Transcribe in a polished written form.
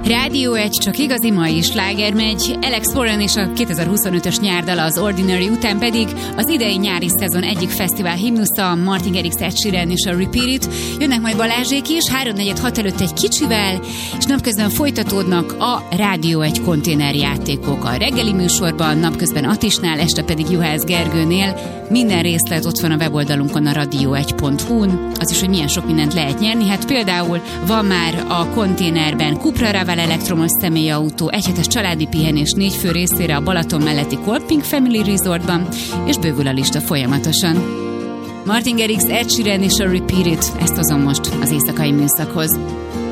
Rádió 1, csak igazi mai sláger megy. Alex Warren és a 2025-ös nyárdala az Ordinary után pedig az idei nyári szezon egyik fesztivál himnusza, Martin Garrix, Ed Sheeran és a Repeat It. Jönnek majd Balázsék is, 3-4-6 előtt egy kicsivel, és napközben folytatódnak a Rádió 1 konténerjátékok. A reggeli műsorban, napközben Atisnál, este pedig Juhász Gergőnél. Minden részlet ott van a weboldalunkon, a radio1.hu-n. Az is, hogy milyen sok mindent lehet nyerni. Hát például van már a konténerben Cupra Raval elektromos személyautó, egyhetes családi pihenés 4 fő részére a Balaton melletti Camping Family Resortban, és bővül a lista folyamatosan. Martin Garrix, Ed Sheeran és a Repeat It, ezt hozom most az éjszakai műszakhoz.